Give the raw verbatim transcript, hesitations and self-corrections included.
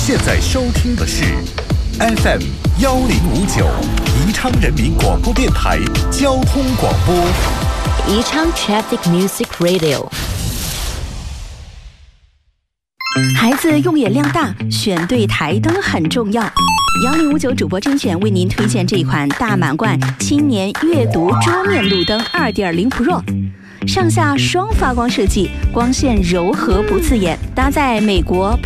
现在收听的是 F M 幺零五九宜昌人民广播电台交通广播， 宜昌 Traffic Music Radio。 孩子用眼量大，选对台灯很重要。幺零五九主播甄选为您推荐这款大满贯青年阅读桌面路灯 二点零 Pro， 上下双发光设计，光线柔和不刺眼，搭载美国